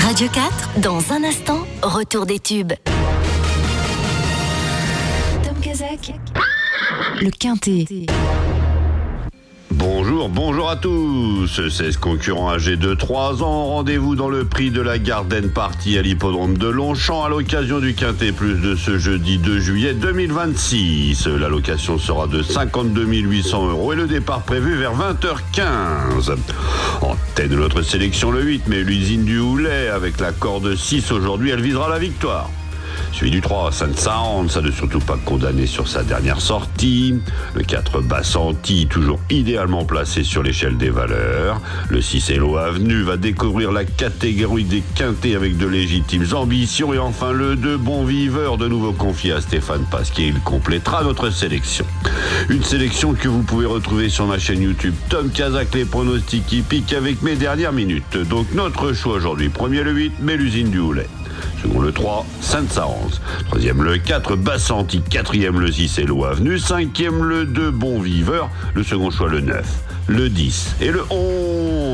Radio 4, dans un instant, retour des tubes. Tom Kazak, le Quintet. Bonjour à tous. 16 concurrents âgés de 3 ans. Rendez-vous dans le prix de la Garden Party à l'hippodrome de Longchamp à l'occasion du Quintet Plus de ce jeudi 2 juillet 2026. La location sera de 52 800 € et le départ prévu vers 20h15. En tête de notre sélection le 8, mais l'usine du Houlet avec la corde 6 aujourd'hui, elle visera la victoire. Suivi du 3, Saint-Saëns, à ne surtout pas condamner sur sa dernière sortie. Le 4, Bassanti, toujours idéalement placé sur l'échelle des valeurs. Le 6, Hello Avenue, va découvrir la catégorie des quintés avec de légitimes ambitions. Et enfin le 2, Bon Viveur, de nouveau confié à Stéphane Pasquier. Il complétera notre sélection. Une sélection que vous pouvez retrouver sur ma chaîne YouTube Tom Kazak, les pronostics hippiques avec mes dernières minutes. Donc notre choix aujourd'hui, premier le 8, mais l'usine du Houlet. Second le 3, Saint-Saëns. Troisième le 4, Bassanti. Quatrième le 6, Hello Avenue. Cinquième le 2, Bon Viveur. Le second choix le 9, le 10 et le 11.